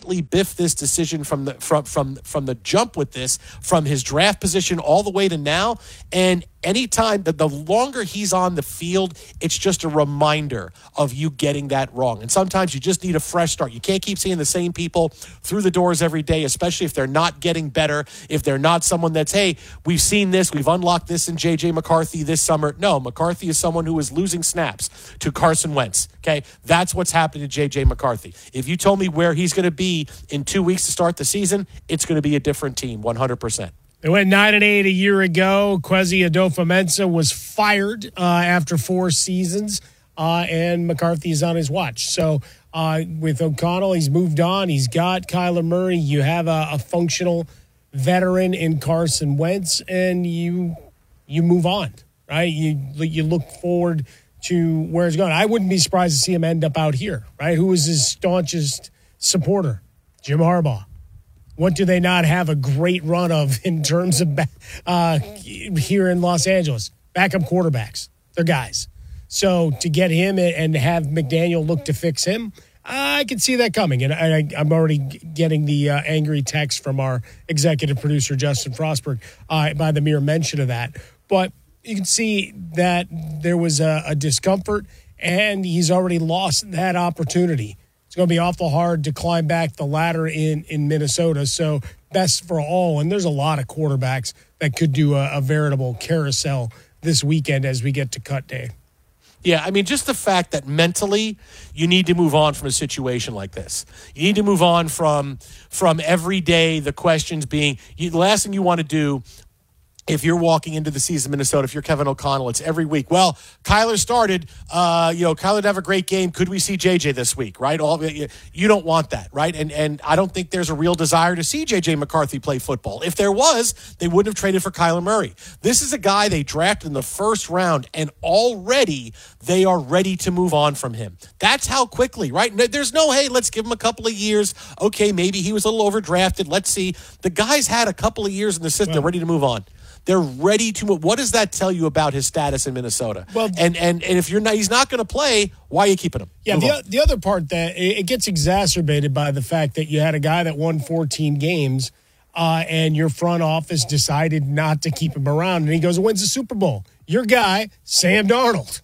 completely biffed this decision from the jump with this, from his draft position all the way to now. And anytime that the longer he's on the field, it's just a reminder of you getting that wrong. And sometimes you just need a fresh start. You can't keep seeing the same people through the doors every day, especially if they're not getting better, if they're not someone that's, hey, we've seen this, we've unlocked this in J.J. McCarthy this summer. No, McCarthy is someone who is losing snaps to Carson Wentz, okay? That's what's happening to J.J. McCarthy. If you told me where he's going to be in 2 weeks to start the season, it's going to be a different team, 100%. They went 9-8 a year ago. Kwesi Adofo-Mensah was fired after 4 seasons, and McCarthy is on his watch. So with O'Connell, he's moved on. He's got Kyler Murray. You have a functional veteran in Carson Wentz, and you move on, right? You look forward to where it's going. I wouldn't be surprised to see him end up out here, right? Who is his staunchest supporter? Jim Harbaugh. What do they not have a great run of in terms of here in Los Angeles? Backup quarterbacks. They're guys. So to get him and have McDaniel look to fix him, I can see that coming. And I'm already getting the angry text from our executive producer, Justin Frostberg, by the mere mention of that. But you can see that there was a discomfort, and he's already lost that opportunity. It's going to be awful hard to climb back the ladder in Minnesota. So best for all. And there's a lot of quarterbacks that could do a veritable carousel this weekend as we get to cut day. Yeah, I mean, just the fact that mentally you need to move on from a situation like this. You need to move on from every day the questions being, the last thing you want to do if you're walking into the season in Minnesota, if you're Kevin O'Connell, it's every week. Well, Kyler started. Kyler did have a great game. Could we see JJ this week, right? You don't want that, right? And I don't think there's a real desire to see JJ McCarthy play football. If there was, they wouldn't have traded for Kyler Murray. This is a guy they drafted in the first round, and already they are ready to move on from him. That's how quickly, right? There's no, hey, let's give him a couple of years. Okay, maybe he was a little overdrafted. Let's see. The guy's had a couple of years in the system. They're ready to move on. They're ready to move. What does that tell you about his status in Minnesota? Well, and if he's not going to play, why are you keeping him? Yeah, the other part that it gets exacerbated by the fact that you had a guy that won 14 games, and your front office decided not to keep him around, and he goes and wins the Super Bowl. Your guy, Sam Darnold.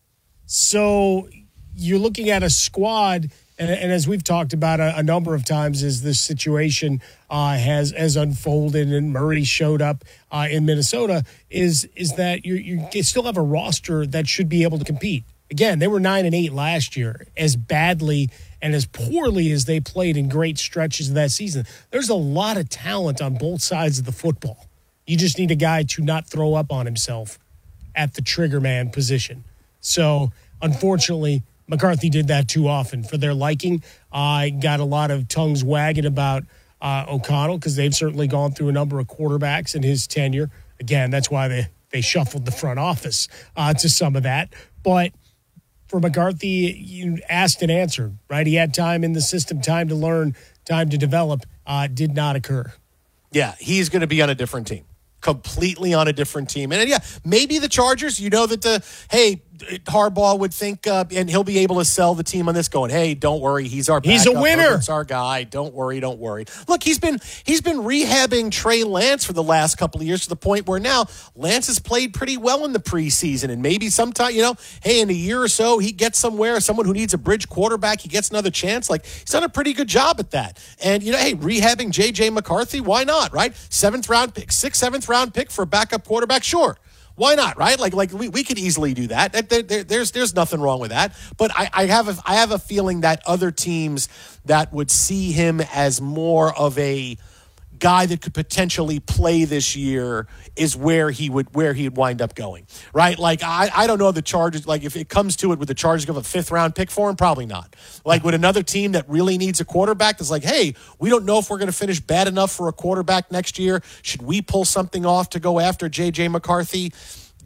So you're looking at a squad. And as we've talked about a number of times as this situation has unfolded and Murray showed up in Minnesota, is that you still have a roster that should be able to compete. Again, they were 9-8 last year. As badly and as poorly as they played in great stretches of that season, there's a lot of talent on both sides of the football. You just need a guy to not throw up on himself at the trigger man position. So, unfortunately, McCarthy did that too often for their liking. I got a lot of tongues wagging about O'Connell because they've certainly gone through a number of quarterbacks in his tenure. Again, that's why they shuffled the front office to some of that. But for McCarthy, you asked and answered, right? He had time in the system, time to learn, time to develop. Did not occur. Yeah, he's going to be on a different team. Completely on a different team. And yeah, maybe the Chargers, that Harbaugh would think, and he'll be able to sell the team on this going, hey, don't worry, he's our backup. He's a winner. Herbert's our guy. Don't worry. Look, he's been rehabbing Trey Lance for the last couple of years to the point where now Lance has played pretty well in the preseason. And maybe sometime, hey, in a year or so, he gets somewhere, someone who needs a bridge quarterback, he gets another chance. Like, he's done a pretty good job at that. And, hey, rehabbing J.J. McCarthy, why not, right? 7th round pick for a backup quarterback, sure. Why not, right? Like we could easily do that. There's nothing wrong with that. But I have a feeling that other teams that would see him as more of a guy that could potentially play this year is where he'd wind up going, right? Like I don't know the Chargers. Like if it comes to it, would the Chargers give a 5th round pick for him? Probably not. Like with another team that really needs a quarterback that's like, hey, we don't know if we're going to finish bad enough for a quarterback next year. Should we pull something off to go after J.J. McCarthy?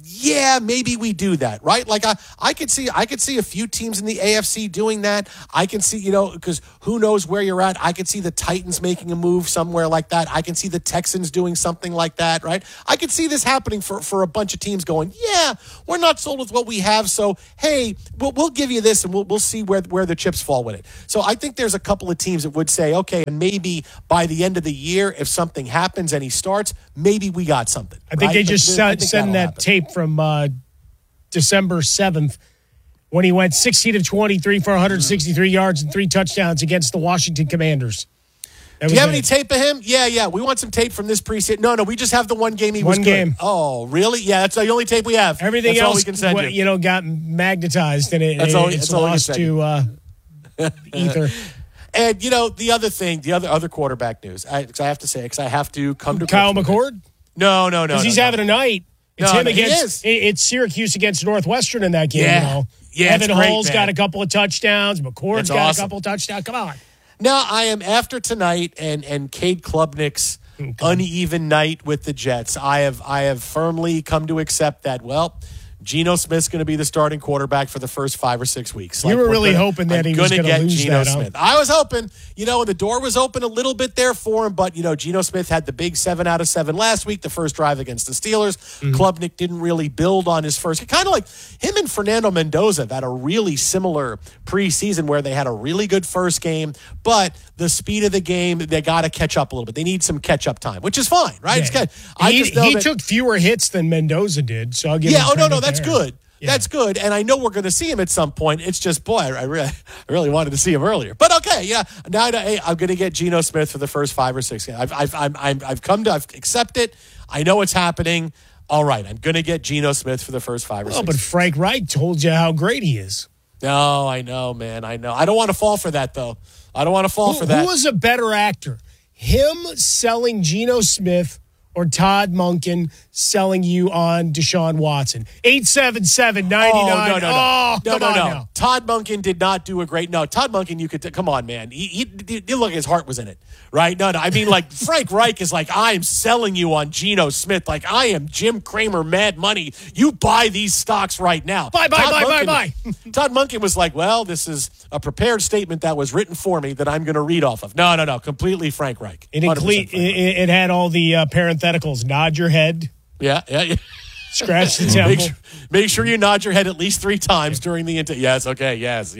yeah, maybe we do that, right? Like I could see a few teams in the AFC doing that. I can see, because who knows where you're at. I could see the Titans making a move somewhere like that. I can see the Texans doing something like that, right? I could see this happening for a bunch of teams going, yeah, we're not sold with what we have, so hey, we'll give you this and we'll see where the chips fall with it. So I think there's a couple of teams that would say, okay, and maybe by the end of the year, if something happens and he starts, maybe we got something. I think they just send that tape from December 7th when he went 16 of 23 for 163 yards and 3 touchdowns against the Washington Commanders. Do you have any tape of him? Yeah. We want some tape from this preseason. No, we just have the one game he was good. One game. Oh, really? Yeah, that's the only tape we have. Everything that's else, all we can send you. Got magnetized and it's lost to ether. And, the other thing, the other quarterback news, I have to say, because I have to come to Kyle McCord? No. Because he's having a night. It's him against it's Syracuse against Northwestern in that game. Yeah, Evan Hull's got a couple of touchdowns. McCord's got a couple of touchdowns. Come on. Now I am after tonight and Cade Klubnik's uneven night with the Jets. I have firmly come to accept that. Well, Geno Smith's going to be the starting quarterback for the first 5 or 6 weeks. You were really hoping that he was going to lose Geno that, Smith. I was hoping, the door was open a little bit there for him, but, Geno Smith had the big 7 out of 7 last week, the first drive against the Steelers. Klubnik didn't really build on his first. Kind of like him and Fernando Mendoza had a really similar preseason where they had a really good first game, but the speed of the game, they got to catch up a little bit. They need some catch-up time, which is fine, right? Yeah. It's good. He took fewer hits than Mendoza did, so I'll give him credit no, that's good. Yeah. That's good, and I know we're going to see him at some point. It's just, boy, I really wanted to see him earlier. But okay, yeah, now I'm going to get Geno Smith for the first 5 or 6 games. I've accepted. I know it's happening. All right, I'm going to get Geno Smith for the first 5 or 6 games. But Frank Reich told you how great he is. No, I know, man. I know. I don't want to fall for that, though. I don't want to fall for that. Who was a better actor? Him selling Geno Smith or Todd Monken selling you on Deshaun Watson? 877-99. No. Todd Monken did not do a great. No, Todd Monken, you could come on, man. He look, his heart was in it, right? No. I mean, like Frank Reich is like, I am selling you on Geno Smith. Like I am Jim Cramer, Mad Money. You buy these stocks right now. Buy. Todd Monken was like, well, this is a prepared statement that was written for me that I'm going to read off of. No. Completely Frank Reich. It had all the parentheticals. Nod your head. Yeah. Scratch the temple. Make sure you nod your head at least 3 times during the Yes, okay. Yes.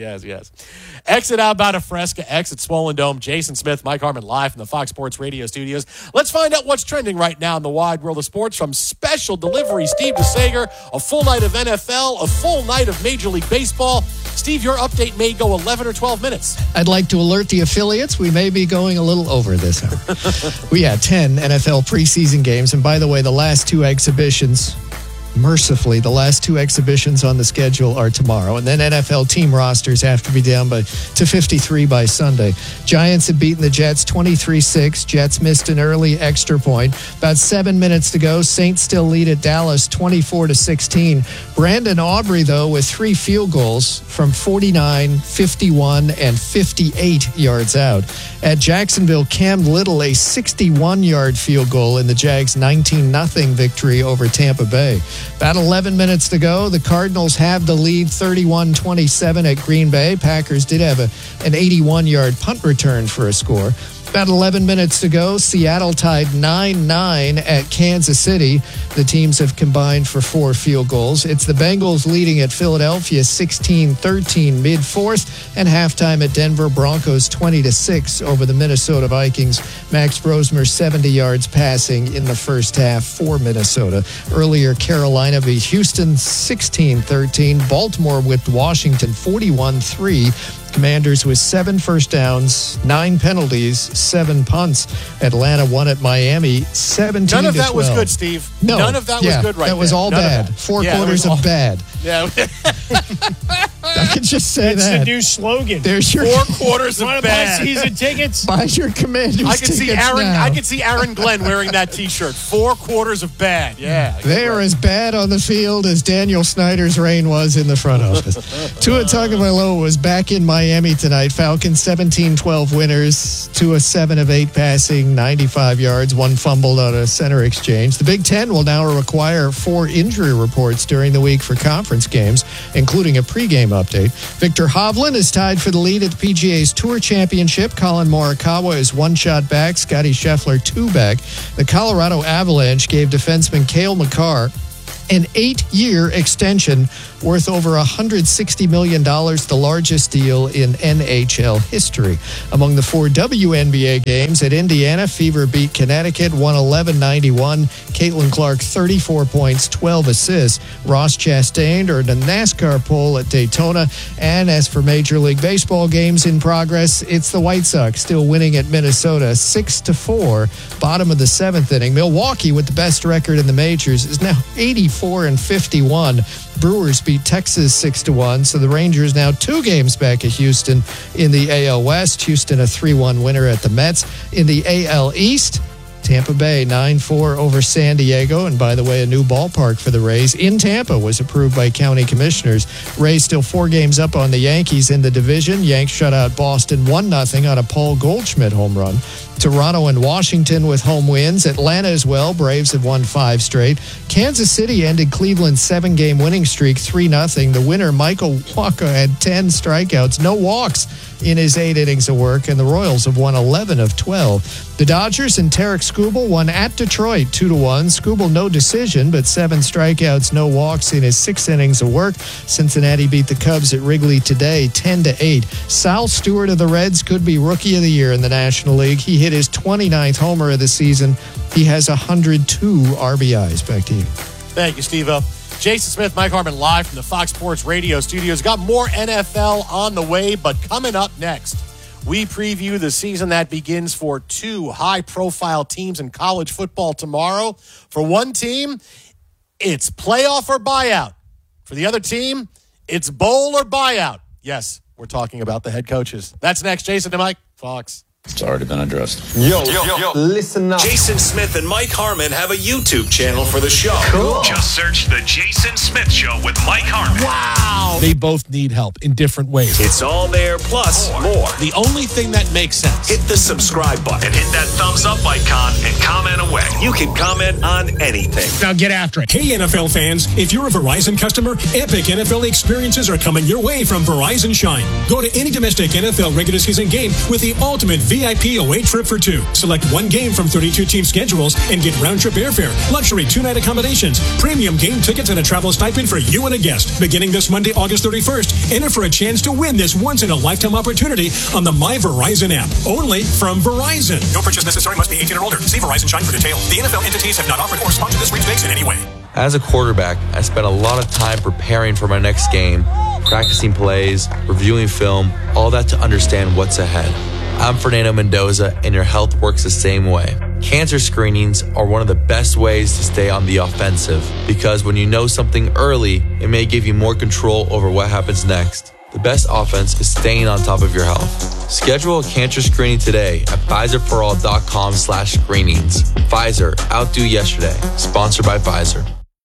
Exit Outbound of Fresca, exit Swollen Dome. Jason Smith, Mike Harmon, live from the Fox Sports Radio studios. Let's find out what's trending right now in the wide world of sports from Special Delivery Steve DeSager. A full night of NFL, a full night of Major League Baseball. Steve, your update may go 11 or 12 minutes. I'd like to alert the affiliates. We may be going a little over this hour. We had 10 NFL preseason games. And by the way, the last 2 exhibitions, mercifully, the last 2 exhibitions on the schedule are tomorrow. And then NFL team rosters have to be down to 53 by Sunday. Giants have beaten the Jets 23-6. Jets missed an early extra point. About 7 minutes to go. Saints still lead at Dallas 24-16. Brandon Aubrey, though, with 3 field goals from 49, 51, and 58 yards out. At Jacksonville, Cam Little, a 61-yard field goal in the Jags' 19-0 victory over Tampa Bay. About 11 minutes to go. The Cardinals have the lead 31-27 at Green Bay. Packers did have an 81-yard punt return for a score. About 11 minutes to go. Seattle tied 9-9 at Kansas City. The teams have combined for 4 field goals. It's the Bengals leading at Philadelphia 16-13 mid-fourth, and halftime at Denver Broncos 20-6 over the Minnesota Vikings. Max Brosmer 70 yards passing in the first half for Minnesota. Earlier, Carolina beat Houston 16-13. Baltimore whipped Washington 41-3. Commanders with 7 first downs, 9 penalties, 7 punts. Atlanta won at Miami 17-12. None of that was good, Steve. No. None of that was good right That was all bad. 4 quarters of bad. Yeah. I could just say That's that. the new slogan. There's your 4 quarters of Want to buy bad. season tickets? buy your Commanders I could see tickets Aaron. now. I could see Aaron Glenn wearing that T-shirt. 4 quarters of bad. Yeah, They are as bad on the field as Daniel Snyder's reign was in the front office. Tua Tagovailoa was back in Miami tonight. Falcons 17-12 winners. Tua 7 of 8 passing, 95 yards, 1 fumbled on a center exchange. The Big Ten will now require 4 injury reports during the week for conference games, including a pregame update. Victor Hovland is tied for the lead at the PGA's Tour Championship. Colin Morikawa is 1 shot back. Scotty Scheffler 2 back. The Colorado Avalanche gave defenseman Cale Makar an 8-year extension worth over $160 million, the largest deal in NHL history. Among the 4 WNBA games at Indiana, Fever beat Connecticut 111-91. Caitlin Clark, 34 points, 12 assists. Ross Chastain earned a NASCAR pole at Daytona. And as for Major League Baseball games in progress, it's the White Sox still winning at Minnesota 6-4, bottom of the 7th inning. Milwaukee, with the best record in the majors, is now 84-51. Brewers beat Texas 6-1, so the Rangers now 2 games back at Houston in the AL West. Houston a 3-1 winner at the Mets. In the AL East, Tampa Bay 9-4 over San Diego. And by the way, a new ballpark for the Rays in Tampa was approved by county commissioners. Rays still 4 games up on the Yankees in the division. Yanks shut out Boston 1-0 on a Paul Goldschmidt home run. Toronto and Washington with home wins. Atlanta as well. Braves have won 5 straight. Kansas City ended Cleveland's 7-game winning streak 3-0. The winner, Michael Wacha, had 10 strikeouts, no walks in his 8 innings of work, and the Royals have won 11 of 12. The Dodgers and Tarek Skubal won at Detroit 2-1. Skubal no decision, but 7 strikeouts, no walks in his 6 innings of work. Cincinnati beat the Cubs at Wrigley today 10-8. Sal Stewart of the Reds could be Rookie of the Year in the National League. He hit his 29th homer of the season. He has 102 RBIs. Back to you. Thank you, Steve-O. Jason Smith, Mike Harmon, live from the Fox Sports Radio studios. Got more NFL on the way, but coming up next, we preview the season that begins for 2 high-profile teams in college football tomorrow. For one team, it's playoff or buyout. For the other team, it's bowl or buyout. Yes, we're talking about the head coaches. That's next. Jason and Mike, Fox. It's already been addressed. Yo, listen up. Jason Smith and Mike Harmon have a YouTube channel for the show. Cool. Just search The Jason Smith Show with Mike Harmon. Wow. They both need help in different ways. It's all there, plus more. The only thing that makes sense. Hit the subscribe button and hit that thumbs up icon and comment away. You can comment on anything. Now get after it. Hey, NFL fans, if you're a Verizon customer, epic NFL experiences are coming your way from Verizon Shine. Go to any domestic NFL regular season game with the ultimate VIP away trip for 2. Select 1 game from 32 team schedules and get round-trip airfare, luxury 2-night accommodations, premium game tickets, and a travel stipend for you and a guest. Beginning this Monday, August 31st, enter for a chance to win this once-in-a-lifetime opportunity on the My Verizon app. Only from Verizon. No purchase necessary. Must be 18 or older. See Verizon Shine for details. The NFL entities have not offered or sponsored this sweepstakes in any way. As a quarterback, I spent a lot of time preparing for my next game, practicing plays, reviewing film, all that to understand what's ahead. I'm Fernando Mendoza, and your health works the same way. Cancer screenings are one of the best ways to stay on the offensive, because when you know something early, it may give you more control over what happens next. The best offense is staying on top of your health. Schedule a cancer screening today at PfizerForAll.com/screenings. Pfizer, outdo yesterday. Sponsored by Pfizer.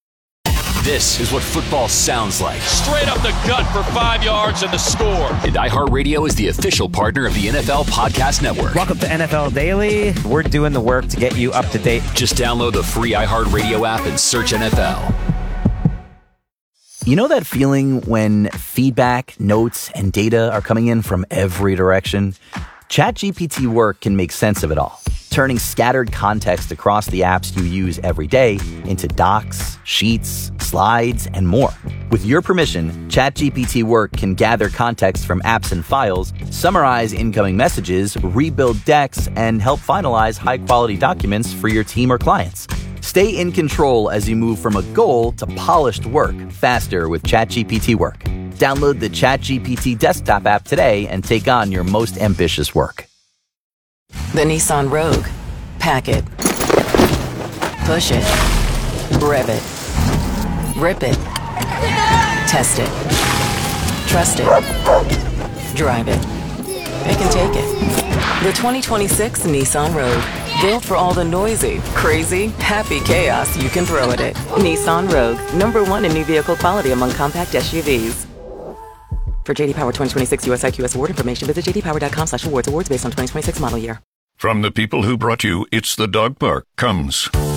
This is what football sounds like. Straight up the gut for 5 yards and the score. And iHeartRadio is the official partner of the NFL Podcast Network. Welcome to NFL Daily. We're doing the work to get you up to date. Just download the free iHeartRadio app and search NFL. You know that feeling when feedback, notes, and data are coming in from every direction? ChatGPT Work can make sense of it all, turning scattered context across the apps you use every day into docs, sheets, slides, and more. With your permission, ChatGPT Work can gather context from apps and files, summarize incoming messages, rebuild decks, and help finalize high-quality documents for your team or clients. Stay in control as you move from a goal to polished work faster with ChatGPT Work. Download the ChatGPT desktop app today and take on your most ambitious work. The Nissan Rogue. Pack it. Push it. Rev it. Rip it. Test it. Trust it. Drive it. They can take it. The 2026 Nissan Rogue. Built for all the noisy, crazy, happy chaos you can throw at it. Nissan Rogue. #1 in new vehicle quality among compact SUVs. For JD Power 2026 US IQS award information, visit jdpower.com/awards. Awards based on 2026 model year. From the people who brought you It's the Dog Park comes